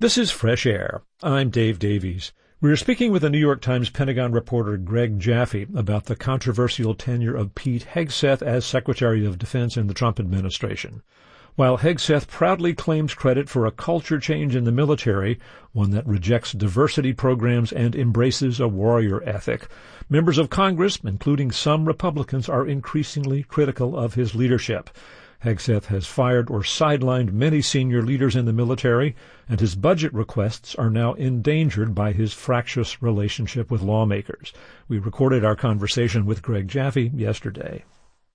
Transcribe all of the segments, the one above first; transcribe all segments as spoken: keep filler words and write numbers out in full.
This is Fresh Air. I'm Dave Davies. We're speaking with the New York Times Pentagon reporter Greg Jaffe about the controversial tenure of Pete Hegseth as Secretary of Defense in the Trump administration. While Hegseth proudly claims credit for a culture change in the military, one that rejects diversity programs and embraces a warrior ethic, members of Congress, including some Republicans, are increasingly critical of his leadership. Hegseth has fired or sidelined many senior leaders in the military, and his budget requests are now endangered by his fractious relationship with lawmakers. We recorded our conversation with Greg Jaffe yesterday.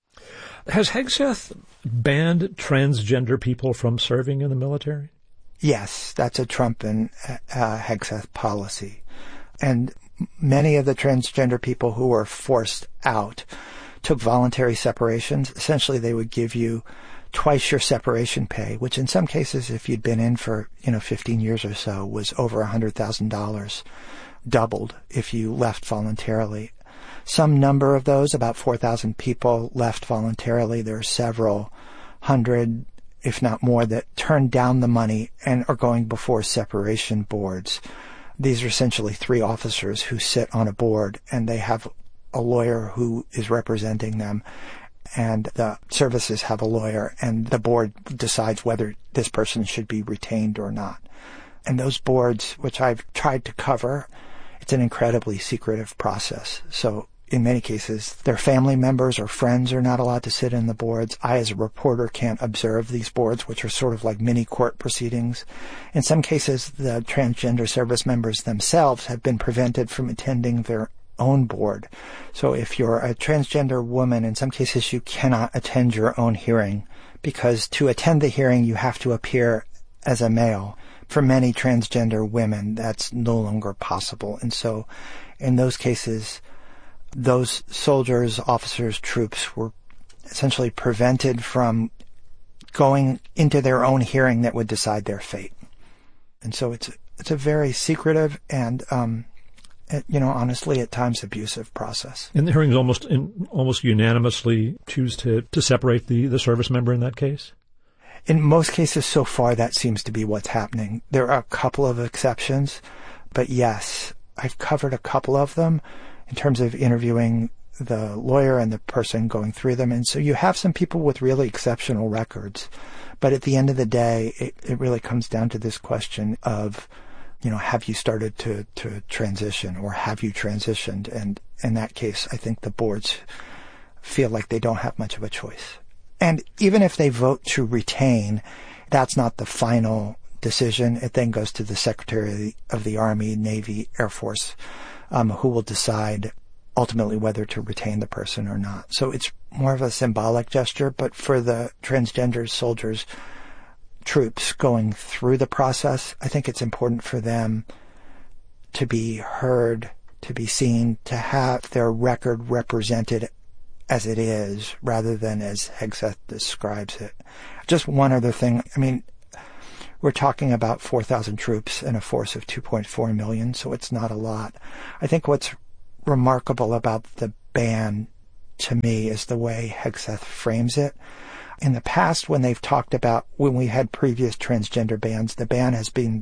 Has Hegseth banned transgender people from serving in the military? Yes, that's a Trump and uh, Hegseth policy. And many of the transgender people who were forced out took voluntary separations. Essentially, they would give you twice your separation pay, which in some cases, if you'd been in for, you know, fifteen years or so, was over one hundred thousand dollars, doubled if you left voluntarily. Some number of those, about four thousand people, left voluntarily. There are several hundred, if not more, that turned down the money and are going before separation boards. These are essentially three officers who sit on a board, and they have a lawyer who is representing them, and the services have a lawyer, and the board decides whether this person should be retained or not. And those boards, which I've tried to cover, it's an incredibly secretive process. So in many cases, their family members or friends are not allowed to sit in the boards. I, as a reporter, can't observe these boards, which are sort of like mini court proceedings. In some cases, the transgender service members themselves have been prevented from attending their own board. So if you're a transgender woman, in some cases you cannot attend your own hearing, because to attend the hearing you have to appear as a male. For many transgender women, that's no longer possible. And so in those cases, those soldiers, officers, troops were essentially prevented from going into their own hearing that would decide their fate. And so it's it's a very secretive and um you know, honestly, at times abusive process. And the hearings almost in, almost unanimously choose to, to separate the, the service member in that case? In most cases so far, that seems to be what's happening. There are a couple of exceptions, but yes, I've covered a couple of them in terms of interviewing the lawyer and the person going through them. And so you have some people with really exceptional records. But at the end of the day, it, it really comes down to this question of, you know, have you started to, to transition, or have you transitioned? And in that case, I think the boards feel like they don't have much of a choice. And even if they vote to retain, that's not the final decision. It then goes to the Secretary of the Army, Navy, Air Force, um, who will decide ultimately whether to retain the person or not. So it's more of a symbolic gesture, but for the transgender soldiers, troops going through the process, I think it's important for them to be heard, to be seen, to have their record represented as it is, rather than as Hegseth describes it. Just one other thing. I mean, we're talking about four thousand troops and a force of two point four million, so it's not a lot. I think what's remarkable about the ban, to me, is the way Hegseth frames it. In the past, when they've talked about, when we had previous transgender bans, the ban has been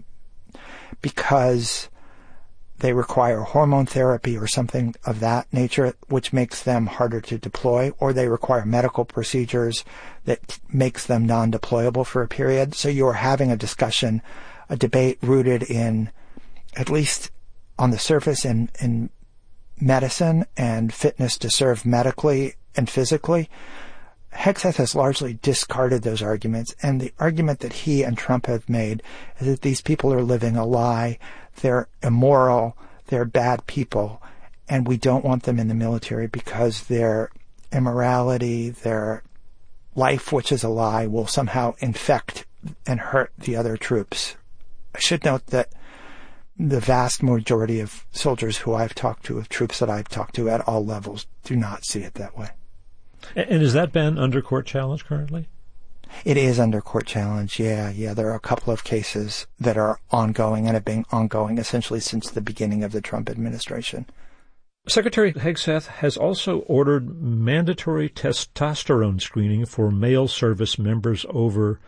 because they require hormone therapy or something of that nature, which makes them harder to deploy, or they require medical procedures that makes them non-deployable for a period. So you're having a discussion, a debate rooted in, at least on the surface, in, in medicine and fitness to serve medically and physically. Hegseth has largely discarded those arguments, and the argument that he and Trump have made is that these people are living a lie, they're immoral, they're bad people, and we don't want them in the military because their immorality, their life, which is a lie, will somehow infect and hurt the other troops. I should note that the vast majority of soldiers who I've talked to, of troops that I've talked to at all levels, do not see it that way. And is that been under court challenge currently? It is under court challenge, yeah. Yeah, there are a couple of cases that are ongoing and have been ongoing essentially since the beginning of the Trump administration. Secretary Hegseth has also ordered mandatory testosterone screening for male service members over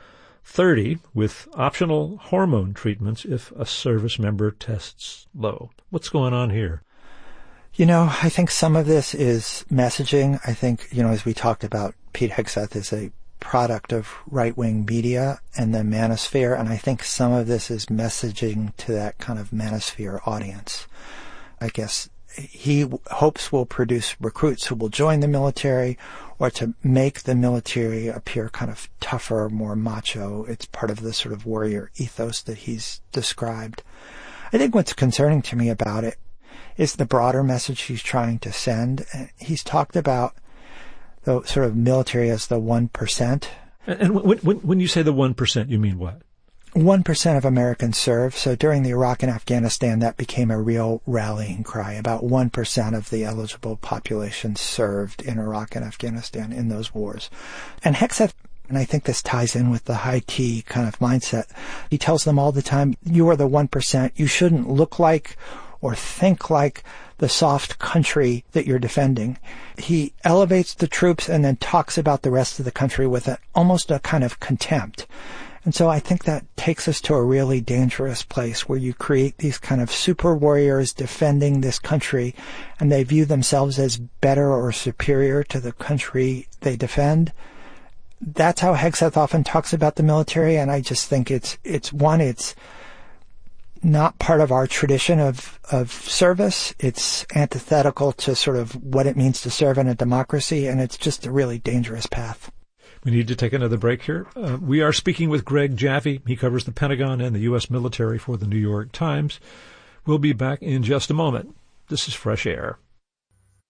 thirty with optional hormone treatments if a service member tests low. What's going on here? You know, I think some of this is messaging. I think, you know, as we talked about, Pete Hegseth is a product of right-wing media and the manosphere, and I think some of this is messaging to that kind of manosphere audience. I guess he hopes will produce recruits who will join the military, or to make the military appear kind of tougher, more macho. It's part of the sort of warrior ethos that he's described. I think what's concerning to me about it is the broader message he's trying to send. He's talked about the sort of military as the one percent. And when, when, when you say the one percent, you mean what? one percent of Americans serve. So during the Iraq and Afghanistan, that became a real rallying cry. About one percent of the eligible population served in Iraq and Afghanistan in those wars. And Hegseth, and I think this ties in with the high T kind of mindset, he tells them all the time, you are the one percent. You shouldn't look like or think like the soft country that you're defending. He elevates the troops and then talks about the rest of the country with a, almost a kind of contempt. And so I think that takes us to a really dangerous place where you create these kind of super warriors defending this country, and they view themselves as better or superior to the country they defend. That's how Hegseth often talks about the military, and I just think it's, it's one, it's not part of our tradition of, of service. It's antithetical to sort of what it means to serve in a democracy, and it's just a really dangerous path. We need to take another break here. Uh, we are speaking with Greg Jaffe. He covers the Pentagon and the U S military for the New York Times. We'll be back in just a moment. This is Fresh Air.